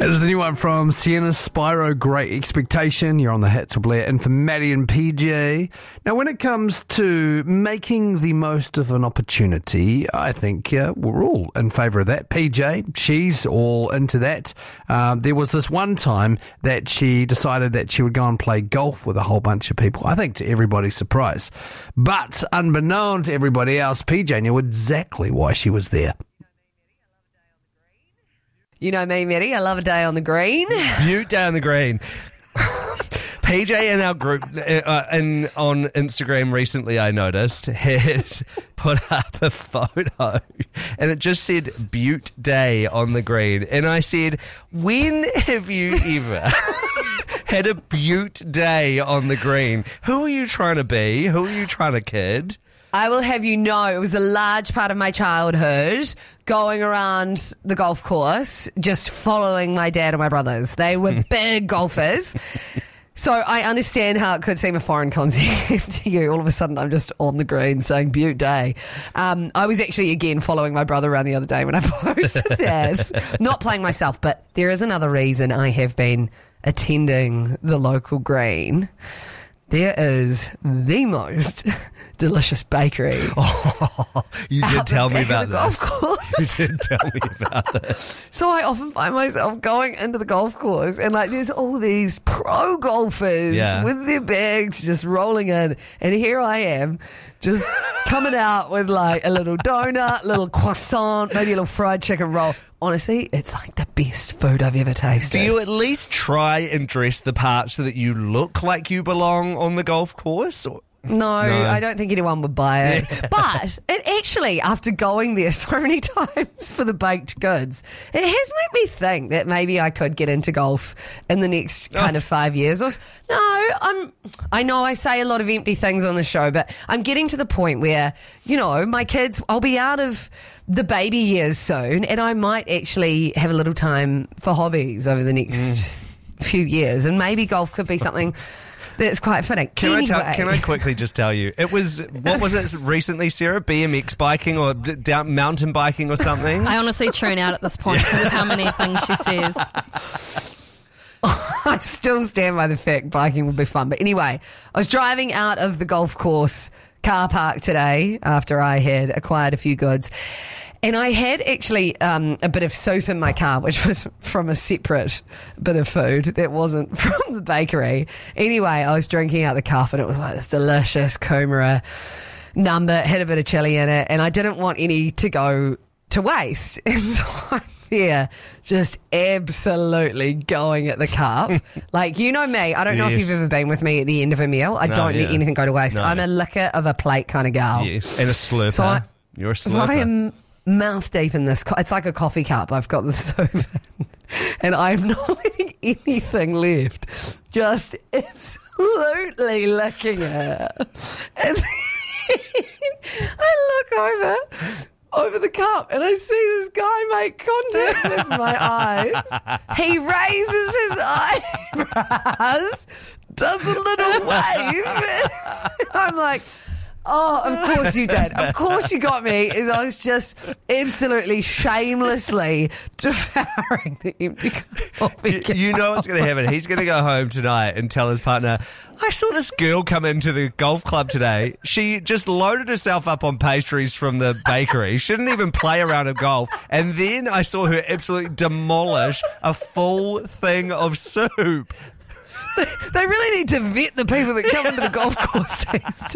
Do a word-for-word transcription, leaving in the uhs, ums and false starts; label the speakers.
Speaker 1: There's a new one from Sienna Spyro, Great Expectation. You're on the Hits with Blair, and for Maddie and P J. Now, when it comes to making the most of an opportunity, I think uh, we're all in favour of that. P J, she's all into that. Uh, there was this one time that she decided that she would go and play golf with a whole bunch of people. I think to everybody's surprise. But unbeknown to everybody else, P J knew exactly why she was there.
Speaker 2: You know me, Maddie. I love a day on the green.
Speaker 3: Butte day on the green. P J in our group uh, in, on Instagram recently, I noticed, had put up a photo and it just said Butte Day on the green. And I said, when have you ever had a Butte Day on the green? Who are you trying to be? Who are you trying to kid?
Speaker 2: I will have you know it was a large part of my childhood going around the golf course, just following my dad and my brothers. They were big golfers. So I understand how it could seem a foreign concept to you. All of a sudden, I'm just on the green saying Butte Day. Um, I was actually, again, following my brother around the other day when I posted that. Not playing myself, but there is another reason I have been attending the local green. There is the most delicious bakery.
Speaker 3: Oh, you did tell me about
Speaker 2: this.
Speaker 3: You did tell me about this.
Speaker 2: So I often find myself going into the golf course and like there's all these pro golfers
Speaker 3: yeah.
Speaker 2: with their bags just rolling in, and here I am just coming out with like a little donut, little croissant, maybe a little fried chicken roll. Honestly, it's like the best food I've ever tasted.
Speaker 3: Do you at least try and dress the part so that you look like you belong on the golf course? Or?
Speaker 2: No, no, I don't think anyone would buy it. Yeah. But it actually, after going there so many times for the baked goods, it has made me think that maybe I could get into golf in the next kind oh. of five years. Or, no, I'm. I know I say a lot of empty things on the show, but I'm getting to the point where, you know, my kids, I'll be out of the baby years soon, and I might actually have a little time for hobbies over the next mm. few years, and maybe golf could be something that's quite fitting.
Speaker 3: Can,
Speaker 2: anyway.
Speaker 3: I tell, can I quickly just tell you, it was, what was it recently, Sarah? B M X biking or down, mountain biking or something?
Speaker 4: I honestly tune out at this point because yeah. of how many things she says.
Speaker 2: I still stand by the fact biking would be fun. But anyway, I was driving out of the golf course car park today after I had acquired a few goods. And I had actually um, a bit of soup in my car, which was from a separate bit of food that wasn't from the bakery. Anyway, I was drinking out the cup and it was like this delicious Kumara number, had a bit of chili in it, and I didn't want any to go to waste. And so I'm there just absolutely going at the cup. Like, you know me, I don't know yes. if you've ever been with me at the end of a meal. I no, don't yeah. let anything go to waste. No. I'm a licker of a plate kind of gal.
Speaker 3: Yes, and a slurper. So I, You're a slurper.
Speaker 2: So I am mouth deep in this. Co- it's like a coffee cup. I've got the soup in, and I'm not letting anything left. Just absolutely licking it. And then I look over over the cup and I see this guy make contact with my eyes. He raises his eyebrows, does a little wave. I'm like, oh, of course you did. Of course you got me. I was just absolutely shamelessly devouring the empty coffee cup.
Speaker 3: You know what's going to happen. He's going to go home tonight and tell his partner, I saw this girl come into the golf club today. She just loaded herself up on pastries from the bakery. She didn't even play a round of golf. And then I saw her absolutely demolish a full thing of soup.
Speaker 2: They really need to vet the people that come into the golf course.